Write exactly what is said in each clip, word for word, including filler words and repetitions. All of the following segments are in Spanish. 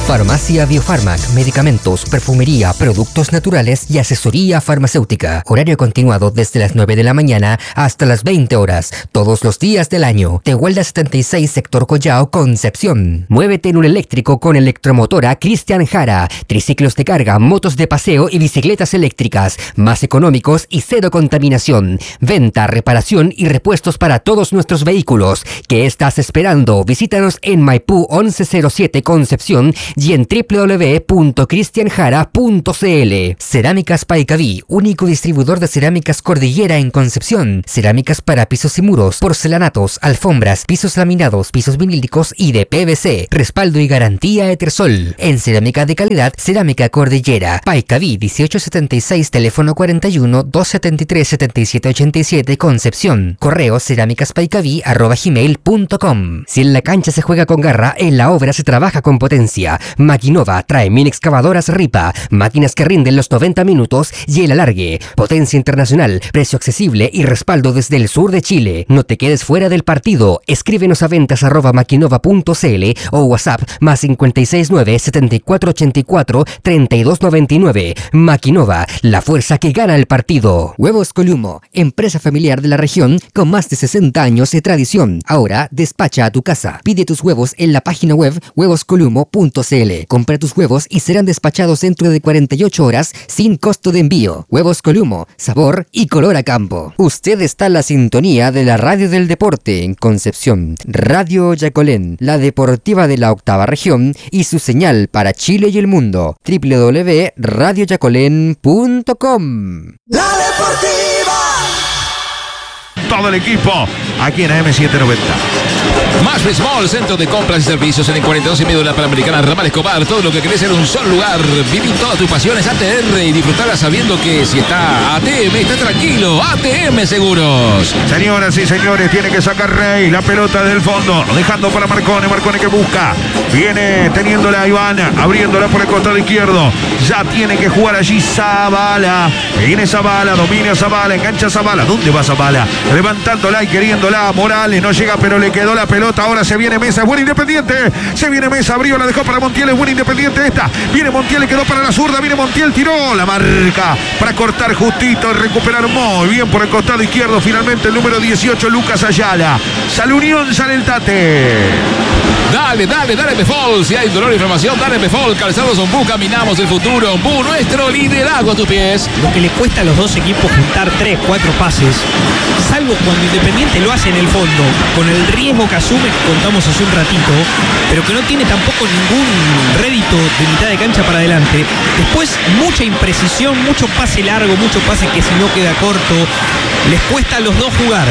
Farmacia Biofarmac, medicamentos, perfumería, productos naturales y asesoría farmacéutica. Horario continuado desde las nueve de la mañana hasta las veinte horas, todos los días del año. Tehuelda setenta y seis, sector Collao, Concepción. Muévete en un eléctrico con electromotora Cristian Jara. Triciclos de carga, motos de paseo y bicicletas eléctricas, más económicos y cero contaminación. Venta, reparación y repuestos para todos nuestros vehículos. ¿Qué estás esperando? Visítanos en Maipú once cero siete Concepción y en doble u doble u doble u punto cristian jara punto c l. Cerámicas Paicaví, único distribuidor de cerámicas Cordillera en Concepción. Cerámicas para pisos y muros, porcelanatos, alfombras, pisos laminados, pisos vinílicos y de P V C. Respaldo y garantía Etersol. En cerámica de calidad, Cerámica Cordillera. Paicaví dieciocho setenta y seis, teléfono cuarenta y uno, doscientos setenta y tres, setenta y siete ochenta y siete, Concepción. Correo cerámicaspaicaví arroba gmail punto com. Si en la cancha se juega con garra, en la obra se trabaja con potencia. Maquinova trae mini excavadoras Ripa, máquinas que rinden los noventa minutos y el alargue. Potencia internacional, precio accesible y respaldo desde el sur de Chile. No te quedes fuera del partido. Escríbenos a ventas arroba maquinova punto c l o WhatsApp más cinco seis nueve, setenta y cuatro ochenta y cuatro, treinta y dos noventa y nueve. Maquinova, la fuerza que gana el partido. Huevos Columo, empresa familiar de la región con más de sesenta años de tradición. Ahora despacha a tu casa. Pide tus huevos en la página web huevos columo punto c l. Compra tus huevos y serán despachados dentro de cuarenta y ocho horas sin costo de envío. Huevos Columo, sabor y color a campo. Usted está en la sintonía de la radio del deporte en Concepción. Radio Yacolén, la deportiva de la octava región y su señal para Chile y el mundo. doble u doble u doble u punto radio yacolén punto com. La Deportiva. Todo el equipo aquí en A M setecientos noventa. Más Small, centro de compras y servicios en el cuarenta y dos y medio de la Panamericana, Ramal Escobar. Todo lo que querés en un solo lugar. Vivir todas tus pasiones A T R y disfrutarla sabiendo que si está A T M, está tranquilo. A T M Seguros. Señoras y señores, tiene que sacar Rey la pelota del fondo, dejando para Marcone. Marcone que busca, viene teniéndola a Iván, abriéndola por el costado izquierdo. Ya tiene que jugar allí Zabala. Viene Zabala, domina Zabala, engancha Zabala. ¿Dónde va Zabala? Levantándola y queriéndola. Morales no llega, pero le quedó la pelota. Ahora se viene Mesa, es buen Independiente. Se viene Mesa, abrió, la dejó para Montiel, es buen Independiente esta. Viene Montiel, le quedó para la zurda. Viene Montiel, tiró la marca para cortar justito y recuperar muy bien por el costado izquierdo. Finalmente el número dieciocho, Lucas Ayala. Sale Unión, sale el Tate. Dale, dale, dale Pefol. Si hay dolor e inflamación, dale Pefol. Calzados Ombú, caminamos el futuro. Ombú, nuestro liderazgo a tus pies. Lo que le cuesta a los dos equipos juntar tres, cuatro pases, salvo cuando Independiente lo hace en el fondo, con el riesgo que asume que contamos hace un ratito, pero que no tiene tampoco ningún rédito de mitad de cancha para adelante. Después mucha imprecisión, mucho pase largo, mucho pase que si no queda corto. Les cuesta a los dos jugar.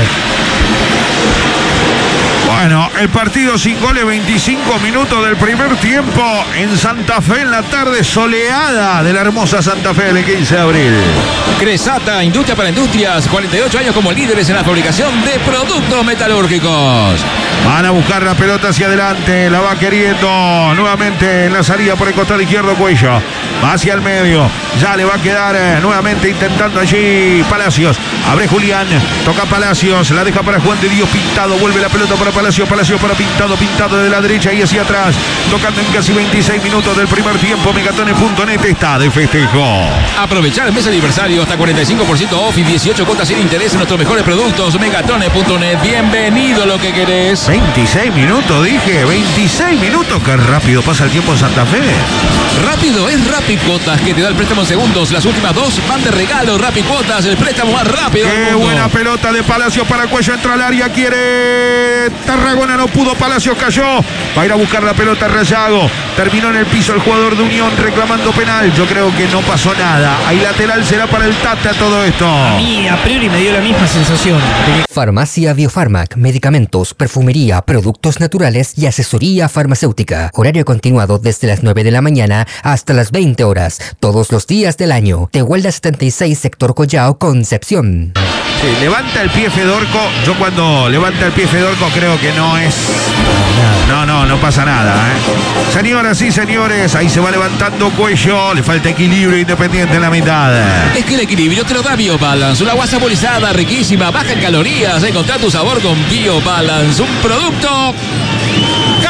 Bueno, el partido sin goles, veinticinco minutos del primer tiempo en Santa Fe en la tarde soleada de la hermosa Santa Fe del quince de abril. Cresata, Industria para Industrias, cuarenta y ocho años como líderes en la fabricación de productos metalúrgicos. Van a buscar la pelota hacia adelante, la va queriendo nuevamente en la salida por el costado izquierdo Cuello. Va hacia el medio, ya le va a quedar eh, nuevamente intentando allí Palacios. Abre Julián, toca Palacios, la deja para Juan de Dios Pintado, vuelve la pelota para Palacios, Palacios para Pintado, Pintado de la derecha y hacia atrás, tocando en casi veintiséis minutos del primer tiempo. Megatones punto net está de festejo. Aprovechar el mes aniversario hasta cuarenta y cinco por ciento off y dieciocho cuotas sin interés en nuestros mejores productos. Megatones punto net, bienvenido a lo que querés. veintiséis minutos, dije, veintiséis minutos, qué rápido pasa el tiempo en Santa Fe. Rápido es Rapicuotas, que te da el préstamo en segundos. Las últimas dos van de regalo. Rapicuotas, el préstamo más rápido del Qué mundo. buena pelota de Palacios para Cuello, entra al área, quiere Tarragona, no pudo, Palacios cayó, va a ir a buscar la pelota Rayago, terminó en el piso el jugador de Unión reclamando penal. Yo creo que no pasó nada, ahí lateral será para el Tata todo esto. A mí a priori me dio la misma sensación. Farmacia Biofarmac, medicamentos, perfumería, productos naturales y asesoría farmacéutica. Horario continuado desde las nueve de la mañana hasta las veinte horas, todos los días del año. Tehuelda setenta y seis, sector Collao, Concepción. Sí, levanta el pie Fedorco. Yo cuando levanta el pie Fedorco creo que no es... No, no, no pasa nada, ¿eh? Señoras y señores, ahí se va levantando Cuello. Le falta equilibrio Independiente en la mitad. Es que el equilibrio te lo da BioBalance, una agua saborizada, riquísima, baja en calorías. Encontrar tu sabor con BioBalance, un producto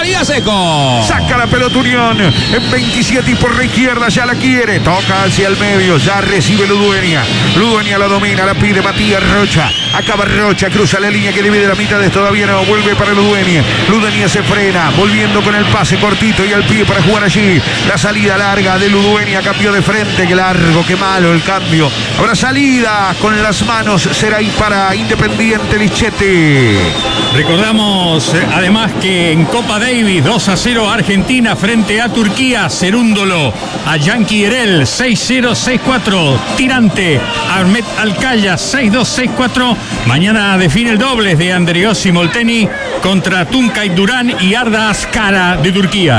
salida Seco. Saca la pelota Unión en veintisiete y por la izquierda ya la quiere. Toca hacia el medio, ya recibe Ludueña. Ludueña la domina, la pide Matías Rocha. Acaba Rocha, cruza la línea que divide la mitad de todavía no. Vuelve para Ludueña. Ludueña se frena, volviendo con el pase cortito y al pie para jugar allí. La salida larga de Ludueña, cambio de frente. Qué largo, qué malo el cambio. Habrá salida con las manos. Será ahí para Independiente Lichetti. Recordamos eh, además que en Copa Davis dos a cero Argentina frente a Turquía. Cerúndolo a Yankee Erel seis cero seis cuatro. Tirante Ahmet Alcaya seis dos seis cuatro. Mañana define el dobles de Andreossi Molteni contra Tuncay Durán y Arda Ascara de Turquía.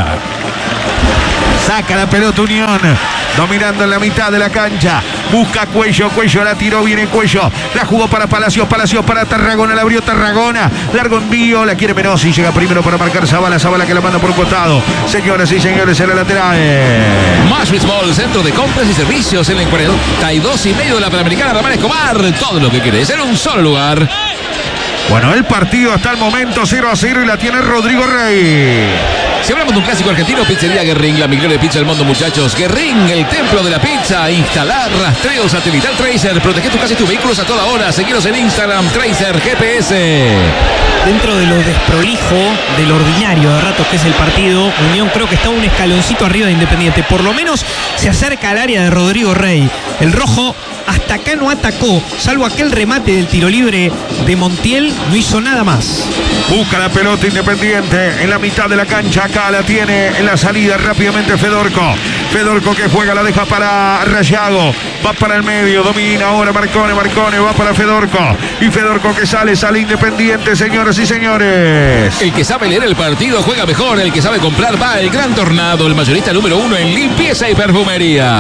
Saca la pelota Unión, dominando en la mitad de la cancha. Busca Cuello, Cuello la tiró, viene Cuello. La jugó para Palacios, Palacios para Tarragona, la abrió Tarragona. Largo envío, la quiere Menossi, llega primero para marcar Zavala, Zavala que la manda por un costado. Señoras y señores, en la lateral. Más Mall, centro de compras y servicios en el cuarenta y dos y medio de la Panamericana Ramón Escobar. Todo lo que querés en un solo lugar. Bueno, el partido hasta el momento cero a cero y la tiene Rodrigo Rey. Si hablamos de un clásico argentino, Pizzería Guerrín, la mejor de pizza del mundo, muchachos. Guerrín, el templo de la pizza. Instalar rastreo satelital Tracer. Protege tu casa y tus vehículos a toda hora. Seguiros en Instagram, Tracer G P S. Dentro de lo desprolijo, de lo ordinario de ratos que es el partido, Unión creo que está un escaloncito arriba de Independiente. Por lo menos se acerca al área de Rodrigo Rey. El rojo hasta acá no atacó, salvo aquel remate del tiro libre de Montiel, no hizo nada más. Busca la pelota Independiente en la mitad de la cancha. Acá la tiene en la salida rápidamente Fedorco. Fedorco que juega, la deja para Rayago. Va para el medio, domina ahora Marcone. Marcone va para Fedorco. Y Fedorco que sale, sale Independiente, señoras y señores. El que sabe leer el partido juega mejor. El que sabe comprar va el Gran Tornado, el mayorista número uno en limpieza y perfumería.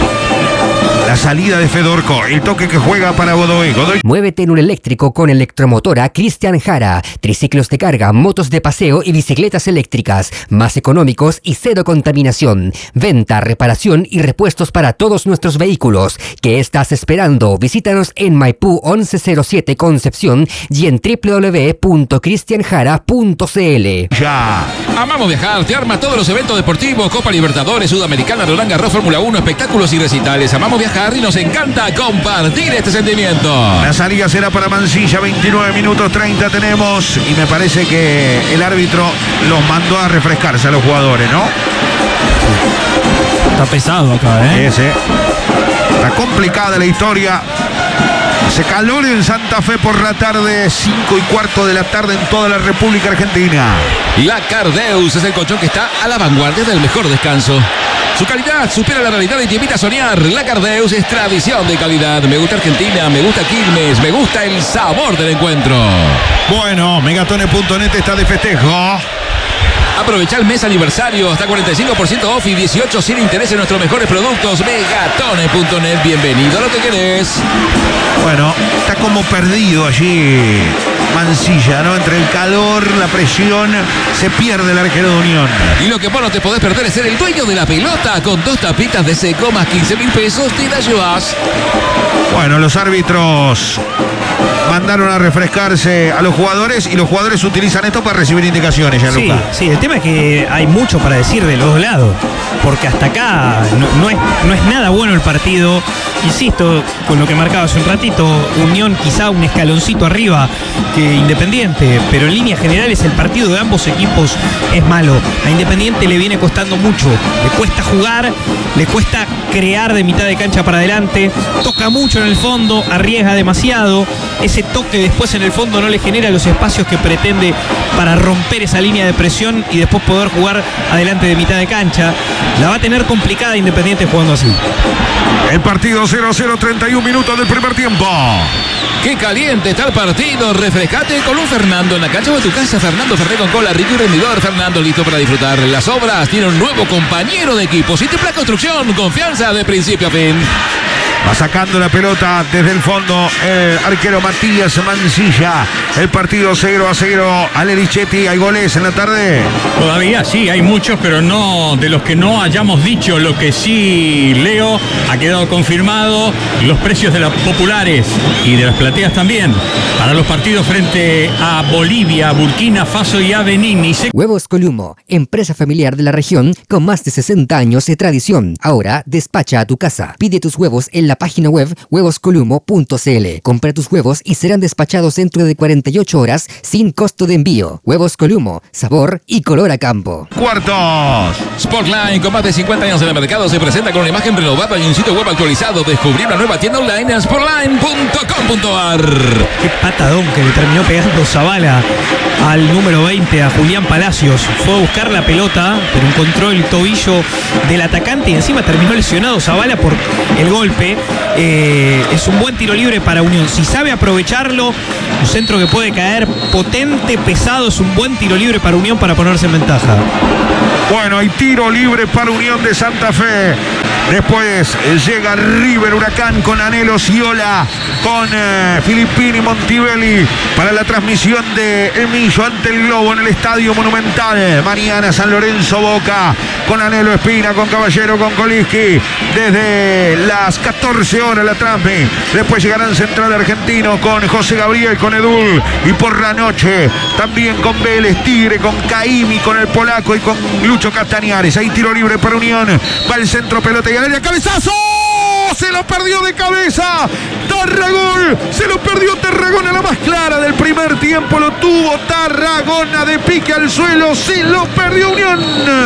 La salida de Fedorco, el toque que juega para Godoy. Godoy. Muévete en un eléctrico con Electromotora Cristian Jara. Triciclos de carga, motos de paseo y bicicletas eléctricas. Más económicos y cero contaminación. Venta, reparación y repuestos para todos nuestros vehículos. ¿Qué estás esperando? Visítanos en Maipú once cero siete Concepción y en w w w punto cristian jara punto c l. Ya. Amamos viajar, te arma todos los eventos deportivos, Copa Libertadores, Sudamericana, Roland Garros, Fórmula uno, espectáculos y recitales. Amamos viajar y nos encanta compartir este sentimiento. La salida será para Mansilla, veintinueve minutos treinta tenemos. Y me parece que el árbitro los mandó a refrescarse a los jugadores, ¿no? Está pesado acá, ¿eh? Ese. Está complicada la historia. Hace calor en Santa Fe por la tarde, cinco y cuarto de la tarde en toda la República Argentina. La Cardeus es el colchón que está a la vanguardia del mejor descanso. Su calidad supera la realidad y te invita a soñar. La Cardeus es tradición de calidad. Me gusta Argentina, me gusta Quilmes, me gusta el sabor del encuentro. Bueno, megatone punto net está de festejo. Aprovecha el mes aniversario, hasta cuarenta y cinco por ciento off y dieciocho sin interés en nuestros mejores productos. Megatone punto net, bienvenido a lo que querés. Bueno, está como perdido allí Mansilla, ¿no? Entre el calor, la presión, se pierde el arquero de Unión. Y lo que vos no te podés perder es ser el dueño de la pelota. Con dos tapitas de Seco más quince mil pesos te la llevas. Bueno, los árbitros mandaron a refrescarse a los jugadores y los jugadores utilizan esto para recibir indicaciones, ya, Sí, Luca. sí, el tema es que hay mucho para decir de los dos lados, porque hasta acá no, no, es, no es nada bueno el partido. Insisto, con lo que marcaba hace un ratito, Unión quizá un escaloncito arriba que Independiente, pero en líneas generales el partido de ambos equipos es malo. A Independiente le viene costando mucho, le cuesta jugar, le cuesta crear de mitad de cancha para adelante, toca mucho en el fondo, arriesga demasiado, ese toque después en el fondo no le genera los espacios que pretende para romper esa línea de presión y después poder jugar adelante de mitad de cancha. La va a tener complicada Independiente jugando así. El partido cero a cero, treinta y un minutos del primer tiempo. ¡Qué caliente está el partido! Refrescate con un Fernando en la cancha o en tu casa. Fernando Ferré con cola, rico y rendidor. Fernando listo para disfrutar las obras. Tiene un nuevo compañero de equipo. Citipla Construcción, confianza de principio a fin. Va sacando la pelota desde el fondo el arquero Matías Mancilla. El partido cero a cero. Ale Lichetti, ¿hay goles en la tarde? Todavía sí, hay muchos, pero no de los que no hayamos dicho. Lo que sí, Leo, ha quedado confirmado los precios de las populares y de las plateas también para los partidos frente a Bolivia, Burkina Faso y a Benín. Y se... Huevos Columo, empresa familiar de la región con más de sesenta años de tradición. Ahora despacha a tu casa. Pide tus huevos en la página web huevos columo punto c l. Compra tus huevos y serán despachados dentro de cuarenta y ocho horas sin costo de envío. Huevos Columo, sabor y color a campo. Cuartos. Sportline, con más de cincuenta años en el mercado, se presenta con una imagen renovada y un sitio web actualizado. Descubrí una nueva tienda online en sportline punto com punto a r. Qué patadón que le terminó pegando Zavala al número veinte, a Julián Palacios. Fue a buscar la pelota, pero encontró el tobillo del atacante y encima terminó lesionado Zavala por el golpe. Eh, es un buen tiro libre para Unión. Si sabe aprovecharlo, un centro que puede caer potente, pesado, es un buen tiro libre para Unión para ponerse en ventaja. Bueno, hay tiro libre para Unión de Santa Fe. Después llega River Huracán con Anhelo Ciola, con eh, Filippini Montibelli para la transmisión de El Millo ante el Globo en el Estadio Monumental. Mañana San Lorenzo Boca con Anhelo Espina, con Caballero, con Koliski. Desde las catorce horas la transmisión. Después llegarán Central Argentino con José Gabriel, con Edul. Y por la noche también con Vélez, Tigre, con Caimi, con el polaco y con Lucho Castañares. Hay tiro libre para Unión. Va el centro, pelota y al área. ¡Cabezazo! Se lo perdió de cabeza Tarragón, se lo perdió Tarragona, la más clara del primer tiempo lo tuvo Tarragona, de pique al suelo, se lo perdió Unión.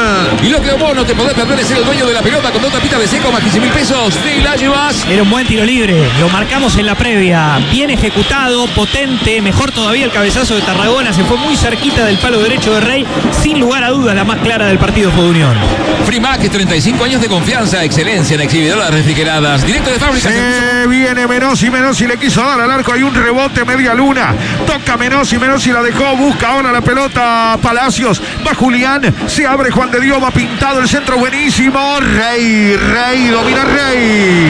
Y lo que vos no te podés perder es ser el dueño de la pelota con dos tapitas de seco más quince mil pesos. Te la llevas. Era un buen tiro libre, lo marcamos en la previa, bien ejecutado, potente, mejor todavía el cabezazo de Tarragona, se fue muy cerquita del palo derecho de Rey, sin lugar a dudas la más clara del partido fue de Unión. Frimac, treinta y cinco años de confianza, excelencia en exhibidoras refrigeradas, directo de fábrica. Se viene Menossi, Menossi le quiso dar al arco, hay un rebote, media luna, toca Menossi, Menossi la dejó, busca ahora la pelota Palacios, va Julián, se abre Juan de Dios, va pintado el centro, buenísimo, Rey, Rey, domina Rey.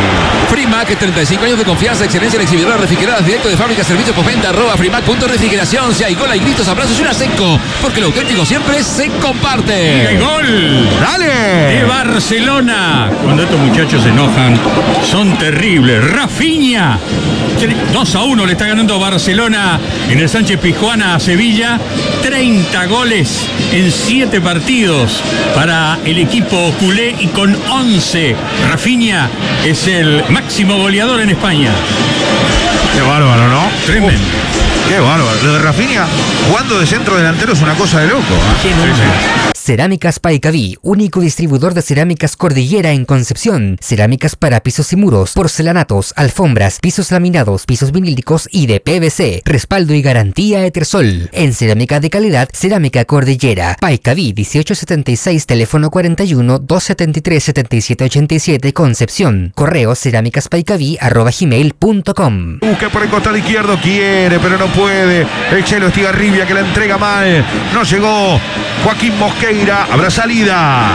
Frimac, treinta y cinco años de confianza, excelencia en exhibidoras refrigeradas, directo de fábrica, servicio postventa, arroba frimac punto refrigeración. Si hay gol, hay gritos, abrazos y una seco, porque lo auténtico siempre se comparte. ¡Y hay gol! ¡Dale! De Barcelona. Cuando estos muchachos se enojan, son terribles. Rafinha, dos a uno le está ganando Barcelona en el Sánchez Pizjuán a Sevilla. treinta goles en siete partidos para el equipo culé y con once. Rafinha es el máximo goleador en España. Qué bárbaro, ¿no? Tremendo. Uf, qué bárbaro. Lo de Rafinha jugando de centro delantero es una cosa de loco, ¿eh? Sí, sí. Cerámicas Paicaví, único distribuidor de cerámicas Cordillera en Concepción. Cerámicas para pisos y muros, porcelanatos, alfombras, pisos laminados, pisos vinílicos y de P V C. Respaldo y garantía Etersol. En cerámica de calidad, Cerámica Cordillera. Paicaví, dieciocho setenta y seis, teléfono cuarenta y uno, doscientos setenta y tres, setenta y siete ochenta y siete, Concepción. Correo cerámicaspaicaví arroba gmail punto com. Busca por el costado izquierdo, quiere, pero no puede. El Chelo Estigarribia que la entrega mal. No llegó Joaquín Mosqueira. Habrá salida.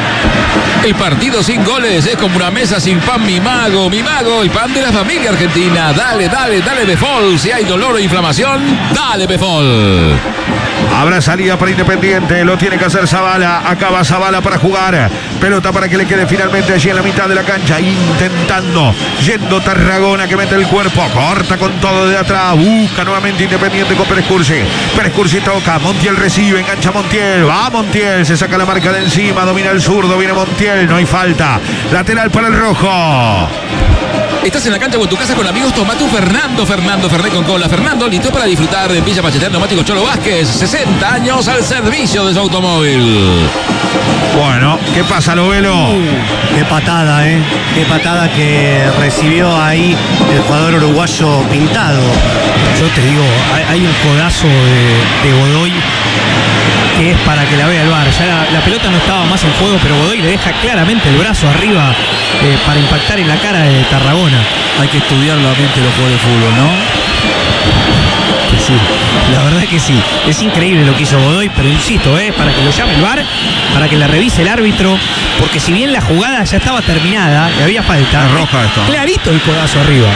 El partido sin goles es como una mesa sin pan, mi mago, mi mago, el pan de la familia argentina. Dale, dale, dale Befol. Si hay dolor o inflamación, dale Befol. Habrá salida para Independiente, lo tiene que hacer Zavala. Acaba Zavala para jugar. Pelota para que le quede finalmente allí en la mitad de la cancha. Intentando, yendo Tarragona que mete el cuerpo. Corta con todo de atrás. Busca nuevamente Independiente con Pérez Cursi. Pérez Cursi toca. Montiel recibe, engancha Montiel. Va Montiel, se saca la marca de encima. Domina el zurdo, viene Montiel. No hay falta. Lateral para el rojo. Estás en la cancha o en tu casa con amigos, tomate un Fernando, Fernando, Fernet con cola. Fernando, listo para disfrutar de Villa Pachetel Neumático Cholo Vázquez. sesenta años al servicio de su automóvil. Bueno, ¿qué pasa, Lovelo? Uh, qué patada, ¿eh? Qué patada que recibió ahí el jugador uruguayo Pintado. Yo te digo, hay, hay un codazo de, de Godoy que es para que la vea el V A R. Ya la, la pelota no estaba más en juego, pero Godoy le deja claramente el brazo arriba eh, para impactar en la cara de Tarragona. Hay que estudiar la mente de los jugadores de fútbol, ¿no? sí, la verdad que sí. Es increíble lo que hizo Godoy, pero insisto, ¿eh? para que lo llame el V A R, para que la revise el árbitro, porque si bien la jugada ya estaba terminada y había falta, es roja esto. Clarito el codazo arriba.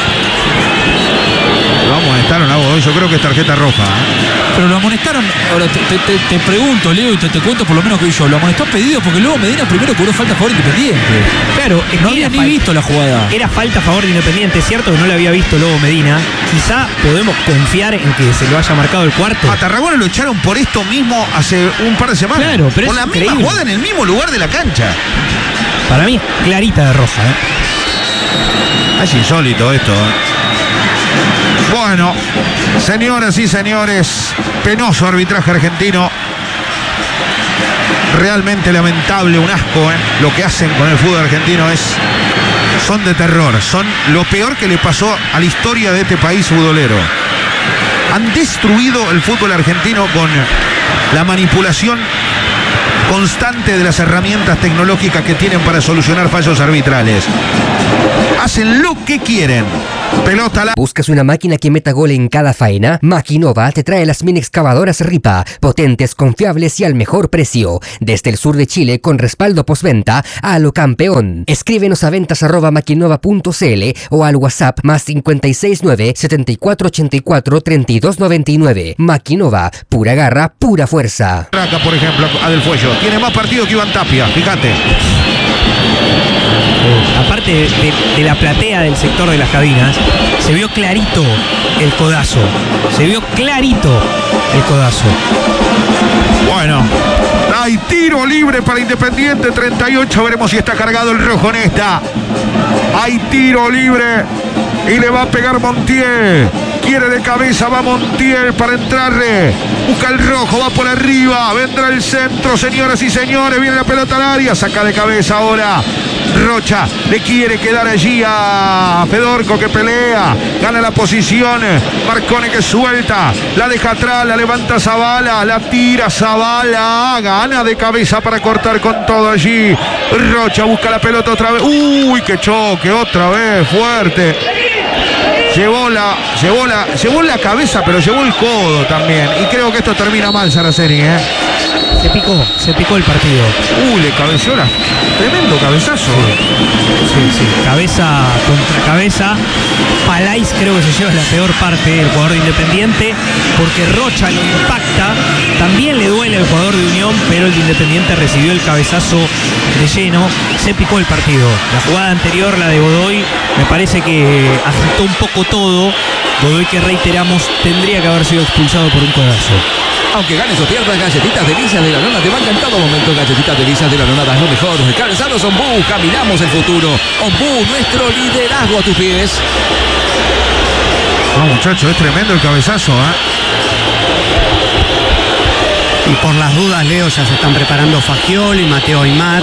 Lo amonestaron a Godoy, yo creo que es tarjeta roja. ¿eh? Pero lo amonestaron, ahora te, te, te, te pregunto, Leo, y te, te cuento por lo menos que yo, lo amonestó a pedido porque luego Medina primero cobró falta a favor de Independiente. Claro, es no que había ni fal- visto la jugada. Era falta a favor de Independiente, es cierto que no lo había visto luego Medina. Quizá podemos confiar en que se lo haya marcado el cuarto. A Tarragona lo echaron por esto mismo hace un par de semanas. Claro, pero por es la increíble. misma jugada en el mismo lugar de la cancha. Para mí es clarita de roja, ¿eh? Es insólito esto. ¿eh? Bueno, señoras y señores, penoso arbitraje argentino. Realmente lamentable, un asco, ¿eh? Lo que hacen con el fútbol argentino es... Son de terror, son lo peor que le pasó a la historia de este país futbolero. Han destruido el fútbol argentino con la manipulación constante de las herramientas tecnológicas que tienen para solucionar fallos arbitrales. Hacen lo que quieren. Pelota la... ¿Buscas una máquina que meta gol en cada faena? Maquinova te trae las mini excavadoras Ripa, potentes, confiables y al mejor precio. Desde el sur de Chile con respaldo postventa a lo campeón. Escríbenos a ventas arroba maquinova punto cl o al WhatsApp más cinco seis nueve, siete cuatro ocho cuatro, tres dos nueve nueve. Maquinova, pura garra, pura fuerza. Raca, por ejemplo, a Del Fuello. Tiene más partido que Iván Tapia, fíjate. Aparte de, de, de la platea del sector de las cabinas, se vio clarito el codazo. Se vio clarito el codazo. Bueno, hay tiro libre para Independiente, treinta y ocho. Veremos si está cargado el rojo en esta. Hay tiro libre y le va a pegar Montiel. Quiere de cabeza, va Montiel para entrarle. Busca el rojo, va por arriba. Vendrá el centro, señoras y señores. Viene la pelota al área. Saca de cabeza ahora. Rocha le quiere quedar allí a Fedorco que pelea. Gana la posición. Marcone que suelta. La deja atrás, la levanta Zavala. La tira Zavala. Gana de cabeza para cortar con todo allí. Rocha busca la pelota otra vez. Uy, qué choque. Otra vez fuerte. Llevó la, llevó la, llevó la cabeza, pero llevó el codo también. Y creo que esto termina mal, Saraceni, ¿eh? Se picó, se picó el partido. Uy, le cabeció la... Tremendo cabezazo. Sí, sí. Cabeza contra cabeza. Palais creo que se lleva la peor parte del jugador de Independiente, porque Rocha lo impacta. También le duele al jugador de Unión, pero el de Independiente recibió el cabezazo de lleno. Se picó el partido. La jugada anterior, la de Godoy, me parece que agitó un poco todo. Godoy, que reiteramos, tendría que haber sido expulsado por un codazo. Aunque ganes o pierdas, Galletitas Delicias de la Nona te banca en todo momento. Galletitas Delicias de la Nona das lo mejor. Calzados Ombú, caminamos el futuro. Ombú, nuestro liderazgo a tus pies. No, muchachos, es tremendo el cabezazo, ¿eh? Y por las dudas, Leo, ya se están preparando Fagioli, Mateo Aymar.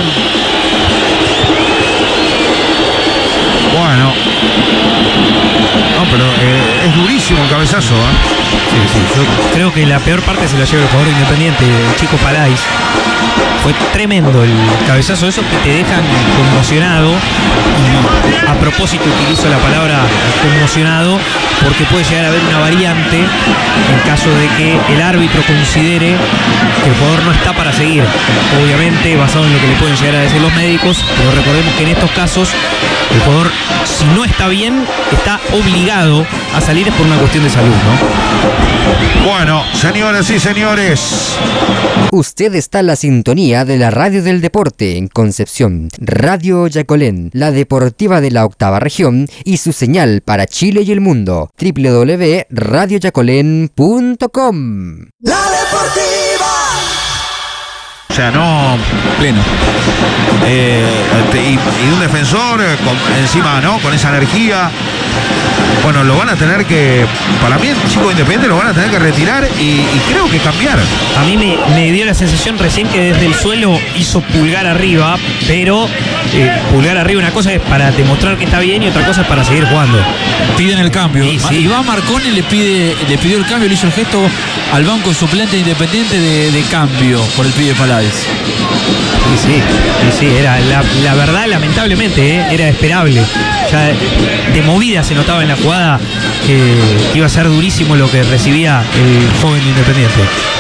Bueno. No, pero eh, es durísimo el cabezazo, ¿eh? Sí, sí, yo creo que la peor parte se la lleva el jugador Independiente, el chico Palais. Fue tremendo el cabezazo, esos que te dejan conmocionado. Y a propósito utilizo la palabra conmocionado porque puede llegar a haber una variante en caso de que el árbitro considere que el jugador no está para seguir. Obviamente basado en lo que le pueden llegar a decir los médicos, pero recordemos que en estos casos el jugador, si no está bien, está obligado a salir por una cuestión de salud, ¿no? Bueno, señoras y señores. Usted está en la sintonía de la Radio del Deporte en Concepción, Radio Yacolén, la deportiva de la octava región y su señal para Chile y el mundo, doble u doble u doble u punto radio yacolén punto com. La Deportiva. O sea, no... Pleno. Eh, y, y un defensor eh, con, encima, ¿no? Con esa energía. Bueno, lo van a tener que... Para mí, el chico Independiente lo van a tener que retirar y, y creo que cambiar. A mí me, me dio la sensación recién que desde el suelo hizo pulgar arriba, pero eh, pulgar arriba una cosa es para demostrar que está bien y otra cosa es para seguir jugando. Piden el cambio. Sí, sí. Iván Marcone le pide, le pidió el cambio, le hizo el gesto al banco suplente Independiente de, de cambio por el pibe Palais. Sí, sí, sí, sí, era la, la verdad, lamentablemente, ¿eh? Era esperable. Ya de movida se notaba en la jugada que, que iba a ser durísimo lo que recibía el joven de Independiente.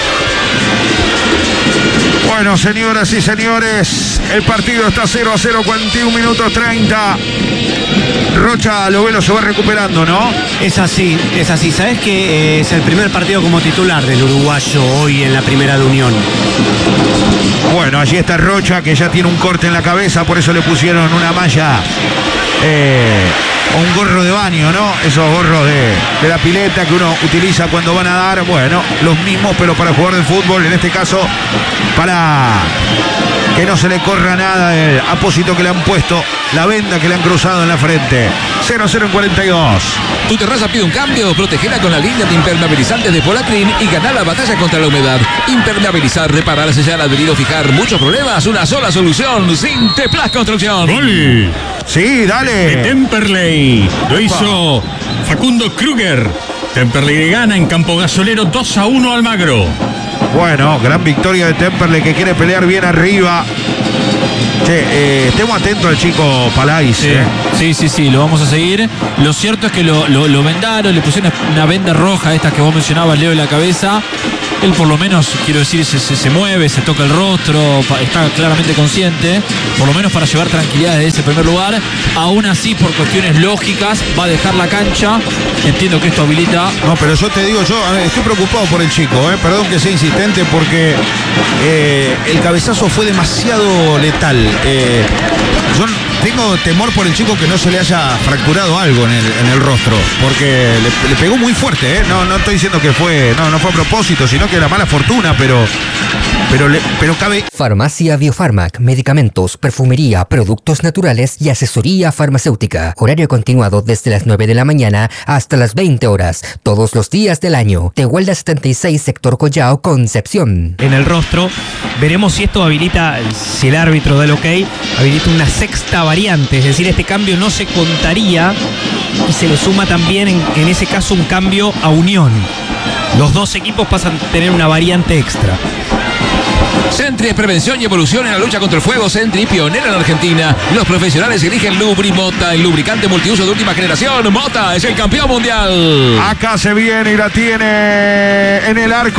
Bueno, señoras y señores, el partido está cero a cero, cuarenta y un minutos treinta. Rocha Lovelo se va recuperando, ¿no? Es así, es así. ¿Sabés que eh, es el primer partido como titular del uruguayo hoy en la primera de Unión? Bueno, allí está Rocha, que ya tiene un corte en la cabeza, por eso le pusieron una malla eh, o un gorro de baño, ¿no? Esos gorros de, de la pileta que uno utiliza cuando van a dar, bueno, los mismos, pero para jugar de fútbol, en este caso, para que no se le corra nada del apósito que le han puesto, la venda que le han cruzado en la frente. cero a cero en cuarenta y dos. Tu terraza pide un cambio, protegela con la línea de impermeabilizantes de Polacrin y ganar la batalla contra la humedad. Impermeabilizar, reparar, sellar, adherir o fijar muchos problemas, una sola solución. Sinteplas Construcción. ¡Gol! Sí, dale. De Temperley. Lo hizo Facundo Kruger. Temperley gana en Campo Gasolero dos a uno Almagro. Bueno, gran victoria de Temperley, que quiere pelear bien arriba. Che, eh, estemos atentos al chico Palais. Sí, eh. sí, sí, sí, lo vamos a seguir. Lo cierto es que lo, lo, lo vendaron, le pusieron una venda roja, estas que vos mencionabas, Leo, en la cabeza. Él por lo menos, quiero decir, se, se, se mueve, se toca el rostro, está claramente consciente, por lo menos para llevar tranquilidad desde ese primer lugar. Aún así, por cuestiones lógicas, va a dejar la cancha. Entiendo que esto habilita... No, pero yo te digo, yo a ver, estoy preocupado por el chico, eh. Perdón que sea insistente porque eh, el cabezazo fue demasiado letal. Eh, yo tengo temor por el chico que no se le haya fracturado algo en el, en el rostro, porque le, le pegó muy fuerte, ¿eh? No, no estoy diciendo que fue, no, no fue a propósito, sino que era mala fortuna, pero, pero, le, pero cabe... Farmacia Biofarmac, medicamentos, perfumería, productos naturales y asesoría farmacéutica. Horario continuado desde las nueve de la mañana hasta las veinte horas, todos los días del año. Tehuelda setenta y seis, sector Collao, Concepción. En el rostro, veremos si esto habilita, si el árbitro da el ok, habilita una sexta variante, es decir, este cambio no se contaría y se le suma también en, en ese caso un cambio a Unión. Los dos equipos pasan a tener una variante extra. Sentry es prevención y evolución en la lucha contra el fuego. Sentry, pionera en Argentina. Los profesionales eligen Lubri Mota, el lubricante multiuso de última generación. Mota es el campeón mundial. Acá se viene y la tiene en el arco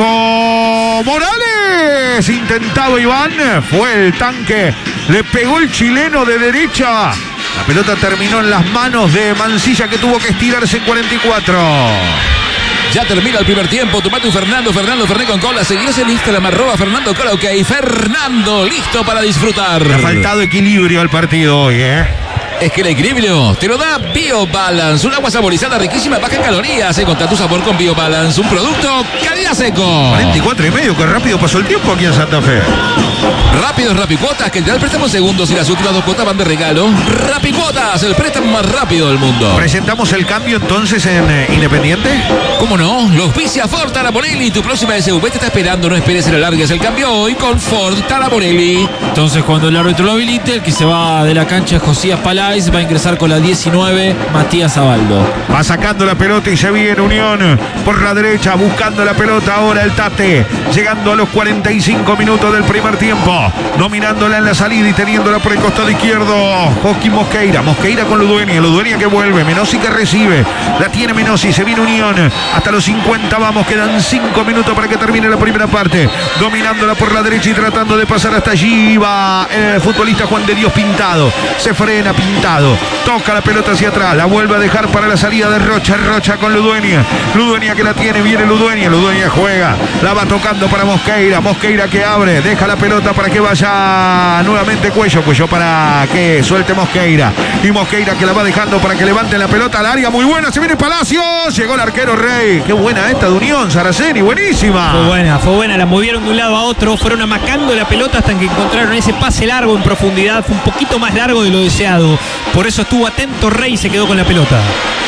Morales. Intentado Iván, fue el tanque, le pegó el chileno de derecha. La pelota terminó en las manos de Mancilla, que tuvo que estirarse en cuarenta y cuatro. Ya termina el primer tiempo. Tomate un Fernando, Fernando Ferné con cola. Seguirse en Instagram, arroba Fernando Cola, ok. Fernando, listo para disfrutar. Le ha faltado equilibrio al partido hoy, ¿eh? Es que el equilibrio te lo da BioBalance, un agua saborizada riquísima, baja en calorías. Encontrá tu sabor con BioBalance, un producto calidad seco. cuarenta y cuatro y medio, que rápido pasó el tiempo aquí en Santa Fe. Rápidos Rapicuotas, que te da el préstamo en segundos y las últimas dos cuotas van de regalo. Rapicuotas, el préstamo más rápido del mundo. ¿Presentamos el cambio entonces en eh, Independiente? ¿Cómo no? Los Vicia Ford Taraborelli, tu próxima S U V te está esperando. No esperes el alargues el cambio hoy con Ford Taraborelli. Entonces, cuando el árbitro lo habilite, el que se va de la cancha es Josías Palais. Va a ingresar con la diecinueve, Matías Abaldo. Va sacando la pelota y se viene Unión por la derecha, buscando la pelota ahora el Tate, llegando a los cuarenta y cinco minutos del primer tiempo, dominándola en la salida y teniéndola por el costado izquierdo. Joaquín Mosqueira, Mosqueira con Ludueña, Ludueña que vuelve, Menossi que recibe, la tiene Menossi, se viene Unión hasta los cincuenta, vamos, quedan cinco minutos para que termine la primera parte, dominándola por la derecha y tratando de pasar hasta allí, va el futbolista Juan de Dios Pintado, se frena Pintado, toca la pelota hacia atrás, la vuelve a dejar para la salida de Rocha, Rocha con Ludueña, Ludueña que la tiene, viene Ludueña, Ludueña juega, la va tocando para Mosqueira, Mosqueira que abre, deja la pelota para que vaya nuevamente Cuello, Cuello para que suelte Mosqueira, y Mosqueira que la va dejando para que levante la pelota al área, muy buena, se viene Palacios, llegó el arquero Rey, qué buena esta de Unión, Saraceni, buenísima. Fue buena, fue buena, la movieron de un lado a otro, fueron amacando la pelota hasta que encontraron ese pase largo en profundidad, fue un poquito más largo de lo deseado. Por eso estuvo atento Rey y se quedó con la pelota.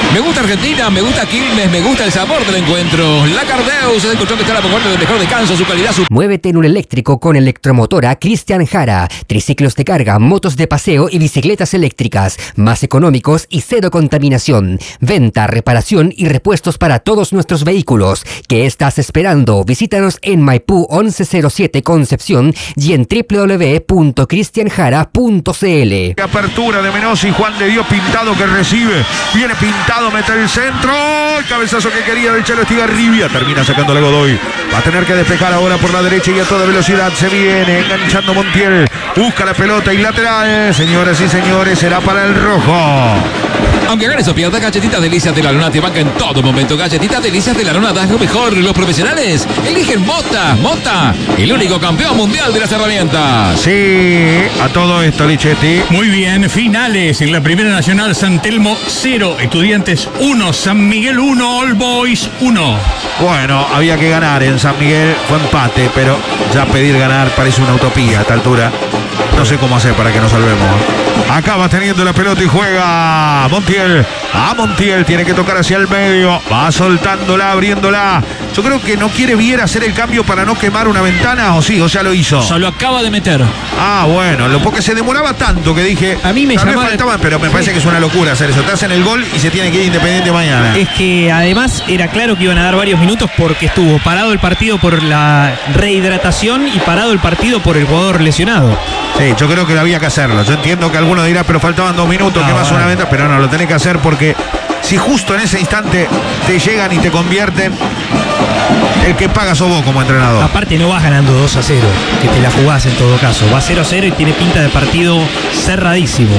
Me gusta Argentina, me gusta Quilmes, me gusta el sabor del encuentro. La Cardeus es el colchón que está a la vanguardia del mejor descanso, su calidad, su... Muévete en un eléctrico con Electromotora Cristian Jara. Triciclos de carga, motos de paseo y bicicletas eléctricas. Más económicos y cero contaminación. Venta, reparación y repuestos para todos nuestros vehículos. ¿Qué estás esperando? Visítanos en Maipú once cero siete Concepción y en doble u doble u doble u punto cristian jara punto c l. Apertura de Menossi, Juan de Dios Pintado que recibe. Viene Pintado, mete el centro. El cabezazo que quería del Chelo Estigarribia. Termina sacando la Godoy. Va a tener que despejar ahora por la derecha y a toda velocidad. Se viene enganchando Montiel. Busca la pelota y lateral. Señoras y señores, será para el rojo. Aunque ganes o pierdas, Galletitas Delicias de la Luna te banca en todo momento. Galletitas Delicias de la Luna das lo mejor. Los profesionales eligen Mota. Mota, el único campeón mundial de las herramientas. Sí, a todo esto, Lichetti. Muy bien, finales en la Primera Nacional. San Telmo cero, Estudiantes uno, San Miguel uno, All Boys uno. Bueno, había que ganar en San Miguel, fue empate, pero ya pedir ganar parece una utopía a esta altura. No sé cómo hacer para que nos salvemos. Acaba teniendo la pelota y juega Montiel. A Montiel tiene que tocar hacia el medio. Va soltándola, abriéndola. Yo creo que no quiere Viera hacer el cambio para no quemar una ventana, o sí, o ya lo hizo. Ya lo acaba de meter. Ah, bueno, lo, porque se demoraba tanto que dije. A mí me llamaba. Faltaba, pero me parece que es una locura hacer eso. Te hacen el gol y se tiene que ir Independiente mañana. Es que además era claro que iban a dar varios minutos porque estuvo parado el partido por la rehidratación y parado el partido por el jugador lesionado. Sí, yo creo que había que hacerlo. Yo entiendo que alguno dirá, pero faltaban dos minutos, Ah, que más bueno. una venta, pero no, lo tenés que hacer porque si justo en ese instante te llegan y te convierten, el que paga sos vos como entrenador. Aparte no vas ganando dos a cero, que te la jugás en todo caso. Va cero a cero y tiene pinta de partido cerradísimo.